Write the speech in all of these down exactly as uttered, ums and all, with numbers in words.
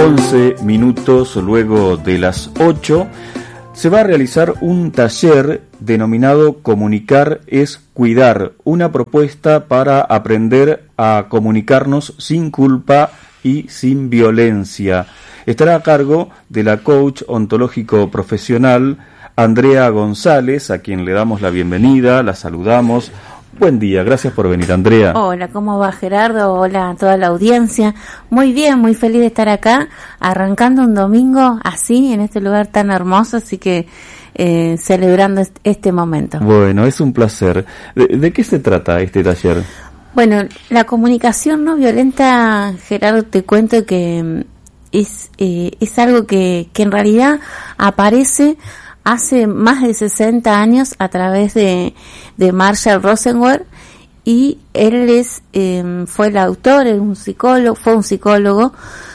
once minutos luego de las ocho, se va a realizar un taller denominado Comunicar es Cuidar, una propuesta para aprender a comunicarnos sin culpa y sin violencia. Estará a cargo de la coach ontológico profesional Andrea González, a quien le damos la bienvenida, la saludamos. Buen día, gracias por venir, Andrea. Hola, ¿cómo va, Gerardo? Hola a toda la audiencia. Muy bien, muy feliz de estar acá, arrancando un domingo así, en este lugar tan hermoso, así que eh, celebrando este momento. Bueno, es un placer. ¿De, de qué se trata este taller? Bueno, la comunicación no violenta, Gerardo, te cuento que es, eh, es algo que, que en realidad aparece hace más de sesenta años a través de, de Marshall Rosenberg, y él es eh, fue el autor, es un psicólogo, fue un psicólogo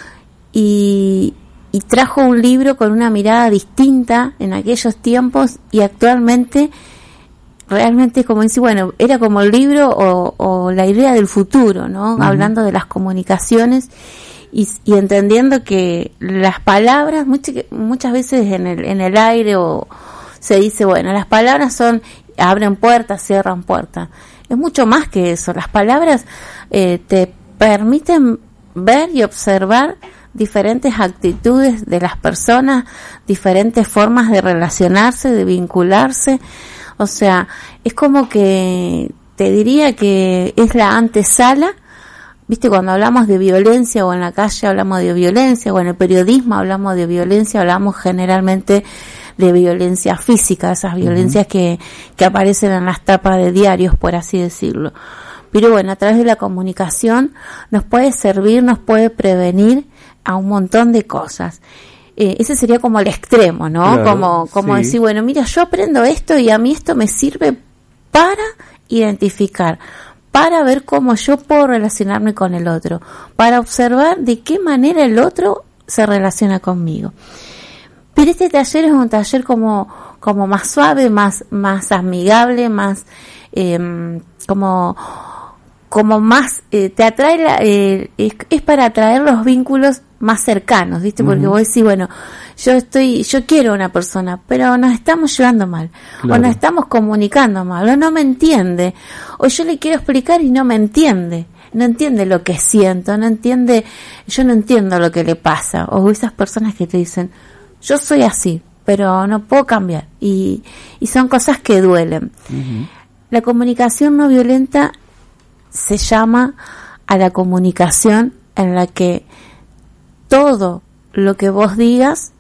y, y trajo un libro con una mirada distinta en aquellos tiempos, y actualmente realmente, como decir, bueno, era como el libro o, o la idea del futuro, ¿no? Uh-huh. Hablando de las comunicaciones. Y, y entendiendo que las palabras muchas muchas veces en el en el aire o se dice, bueno, las palabras son abren puertas, cierran puertas. Es mucho más que eso. Las palabras eh, te permiten ver y observar diferentes actitudes de las personas, diferentes formas de relacionarse, de vincularse. O sea, es como que te diría que es la antesala. Viste, cuando hablamos de violencia, o en la calle hablamos de violencia, o en el periodismo hablamos de violencia, hablamos generalmente de violencia física, esas violencias uh-huh. que, que aparecen en las tapas de diarios, por así decirlo. Pero bueno, a través de la comunicación nos puede servir, nos puede prevenir a un montón de cosas. Eh, ese sería como el extremo, ¿no? Claro, como como sí. Decir, bueno, mira, yo aprendo esto y a mí esto me sirve para identificar, para ver cómo yo puedo relacionarme con el otro, para observar de qué manera el otro se relaciona conmigo. Pero este taller es un taller como como más suave, más más amigable, más eh, como como más eh, te atrae la, eh, es, es para atraer los vínculos más cercanos, ¿viste? Porque uh-huh. vos decís, bueno, yo estoy, yo quiero a una persona, pero nos estamos llevando mal, claro. o nos estamos comunicando mal, o no me entiende, o yo le quiero explicar y no me entiende, no entiende lo que siento, no entiende, yo no entiendo lo que le pasa, o esas personas que te dicen, yo soy así, pero no puedo cambiar, y, y son cosas que duelen. Uh-huh. La comunicación no violenta se llama a la comunicación en la que todo lo que vos digas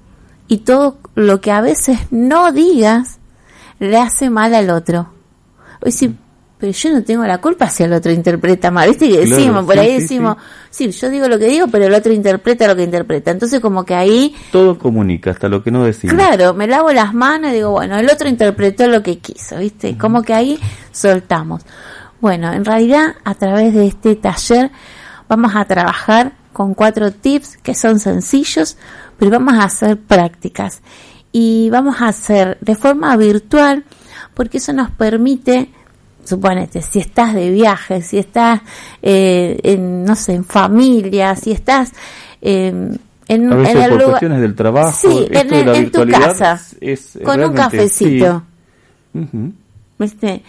y todo lo que a veces no digas le hace mal al otro. Hoy sí, pero yo no tengo la culpa si el otro interpreta mal. ¿Viste que decimos? Claro, por sí, ahí decimos, sí, sí. sí, yo digo lo que digo, pero el otro interpreta lo que interpreta. Entonces como que ahí todo comunica, hasta lo que no decimos. Claro, me lavo las manos y digo, bueno, el otro interpretó lo que quiso, ¿viste? Uh-huh. Como que ahí soltamos. Bueno, en realidad a través de este taller vamos a trabajar con cuatro tips que son sencillos, pero vamos a hacer prácticas y vamos a hacer de forma virtual, porque eso nos permite, suponete, si estás de viaje, si estás eh, en, no sé, en familia, si estás eh, en, a veces en el por lugar, cuestiones del trabajo, sí, en, en, en tu casa, es, con un cafecito, sí. uh-huh. ¿Viste?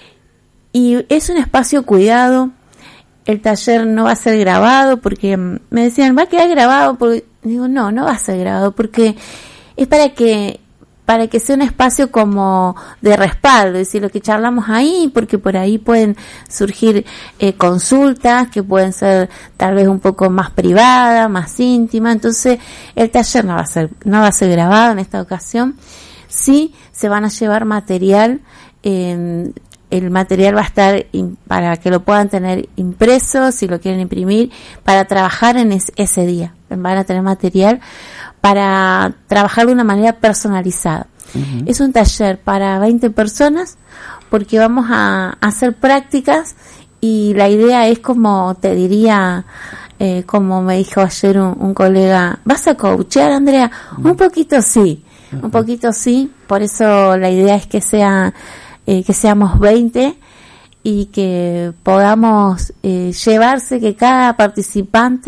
Y es un espacio cuidado. El taller no va a ser grabado, porque me decían, ¿va a quedar grabado? Porque digo, no, no va a ser grabado, porque es para que para que sea un espacio como de respaldo, es decir, lo que charlamos ahí, porque por ahí pueden surgir eh, consultas que pueden ser tal vez un poco más privadas, más íntimas. Entonces el taller no va a ser no va a ser grabado en esta ocasión. Sí se van a llevar material. Eh, El material va a estar in, para que lo puedan tener impreso, si lo quieren imprimir, para trabajar en es, ese día. Van a tener material para trabajar de una manera personalizada. Uh-huh. Es un taller para veinte personas, porque vamos a, a hacer prácticas, y la idea es, como te diría, eh, como me dijo ayer un, un colega, ¿vas a coachear, Andrea? Uh-huh. Un poquito sí, uh-huh. un poquito sí, por eso la idea es que sea Eh, que seamos veinte y que podamos eh, llevarse, que cada participante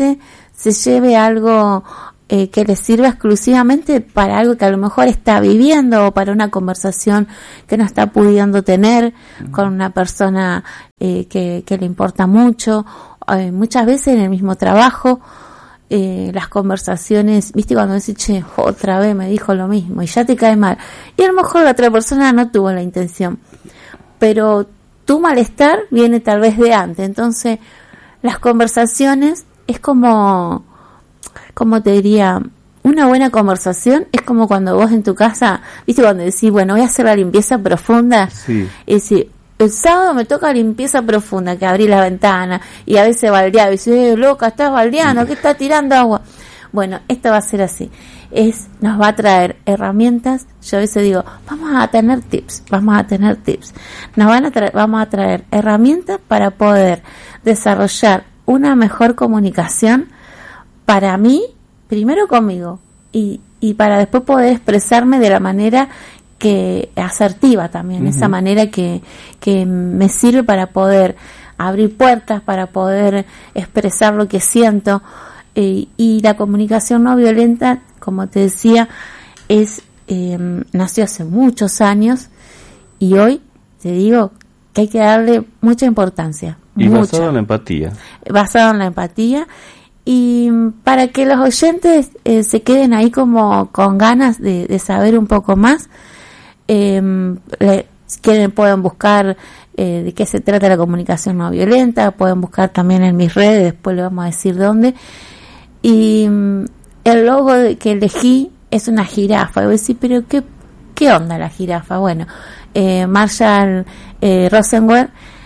se lleve algo eh, que le sirva exclusivamente para algo que a lo mejor está viviendo, o para una conversación que no está pudiendo tener con una persona eh, que, que le importa mucho. Eh, muchas veces en el mismo trabajo, eh, las conversaciones, viste, cuando decís, che, otra vez me dijo lo mismo, y ya te cae mal, y a lo mejor la otra persona no tuvo la intención, pero tu malestar viene tal vez de antes. Entonces las conversaciones es como, como te diría, una buena conversación es como cuando vos en tu casa, viste, cuando decís, bueno, voy a hacer la limpieza profunda, sí. Y decís, el sábado me toca limpieza profunda, que abrí la ventana, y a veces baldeaba, y dice, eh, loca, estás baldeando, ¿qué estás tirando agua? Bueno, esto va a ser así, es, nos va a traer herramientas. Yo a veces digo, vamos a tener tips, vamos a tener tips, nos van a traer, vamos a traer herramientas para poder desarrollar una mejor comunicación para mí, primero conmigo, y, y para después poder expresarme de la manera que asertiva también, uh-huh. Esa manera que, que me sirve para poder abrir puertas, para poder expresar lo que siento. Eh, y la comunicación no violenta, como te decía, es eh, nació hace muchos años, y hoy te digo que hay que darle mucha importancia. Y mucha, basado en la empatía. Basado en la empatía. Y para que los oyentes eh, se queden ahí como con ganas de, de saber un poco más, eh, le, si quieren pueden buscar eh, de qué se trata la comunicación no violenta, pueden buscar también en mis redes, después le vamos a decir dónde. Y um, el logo que elegí es una jirafa. Y voy a decir, pero qué, qué onda la jirafa. Bueno, eh, Marshall eh, Rosenberg,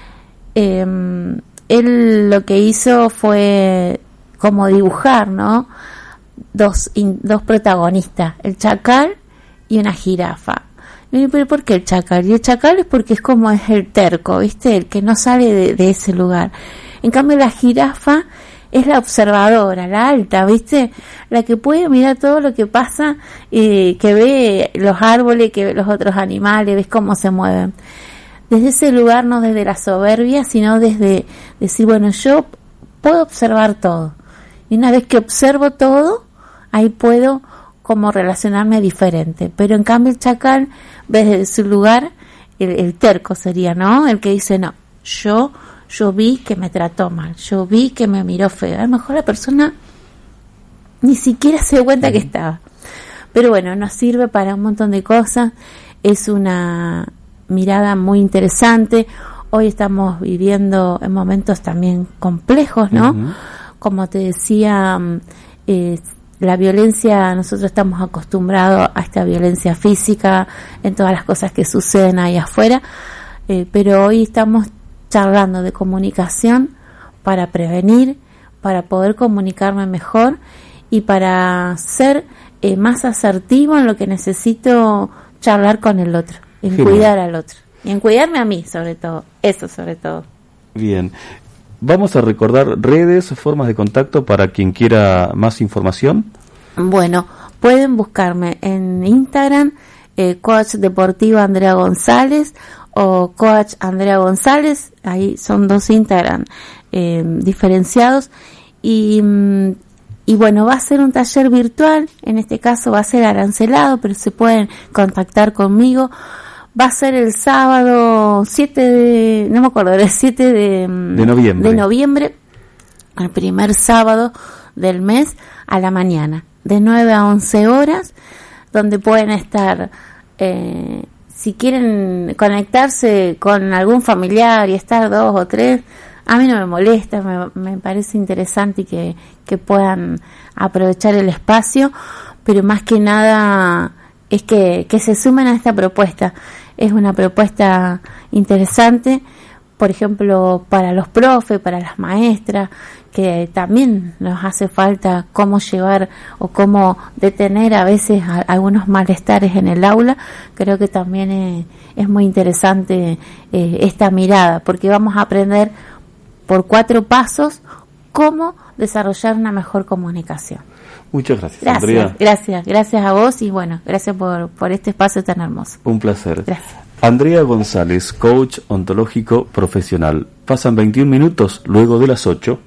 eh, él lo que hizo fue como dibujar, ¿no? Dos, in, dos protagonistas, el chacal y una jirafa. Y, pero ¿por qué el chacal? Y el chacal es porque es como es el terco, ¿viste? El que no sale de, de ese lugar. En cambio la jirafa es la observadora, la alta, ¿viste? La que puede mirar todo lo que pasa, eh, que ve los árboles, que ve los otros animales, ves cómo se mueven. Desde ese lugar, no desde la soberbia, sino desde decir, bueno, yo puedo observar todo. Y una vez que observo todo, ahí puedo como relacionarme diferente. Pero en cambio el chacal, desde su lugar, el, el terco sería, ¿no? El que dice, no, yo... yo vi que me trató mal, yo vi que me miró feo. A lo mejor la persona ni siquiera se dio cuenta que estaba. Pero bueno, nos sirve para un montón de cosas. Es una mirada muy interesante. Hoy estamos viviendo en momentos también complejos, ¿no? Uh-huh. Como te decía, eh, la violencia, nosotros estamos acostumbrados a esta violencia física en todas las cosas que suceden ahí afuera, eh, pero hoy estamos charlando de comunicación para prevenir, para poder comunicarme mejor y para ser eh, más asertivo en lo que necesito charlar con el otro, en Genial. Cuidar al otro y en cuidarme a mí sobre todo, eso sobre todo. Bien, vamos a recordar redes, formas de contacto para quien quiera más información. Bueno, pueden buscarme en Instagram, eh, Coach Deportiva Andrea González, o Coach Andrea González, ahí son dos Instagram eh, diferenciados, y, y bueno, va a ser un taller virtual, en este caso va a ser arancelado, pero se pueden contactar conmigo. Va a ser el sábado siete de, no me acuerdo, el siete de, de noviembre. de noviembre, el primer sábado del mes a la mañana, de nueve a once horas, donde pueden estar, eh, si quieren conectarse con algún familiar y estar dos o tres, a mí no me molesta, me, me parece interesante y que, que puedan aprovechar el espacio, pero más que nada es que, que se sumen a esta propuesta. Es una propuesta interesante, por ejemplo, para los profes, para las maestras, que también nos hace falta cómo llevar o cómo detener a veces a, algunos malestares en el aula. Creo que también es, es muy interesante eh, esta mirada, porque vamos a aprender por cuatro pasos cómo desarrollar una mejor comunicación. Muchas gracias, gracias Andrea. Gracias, gracias a vos y bueno, gracias por, por este espacio tan hermoso. Un placer. Gracias. Andrea González, coach ontológico profesional. Pasan veintiún minutos luego de las ocho.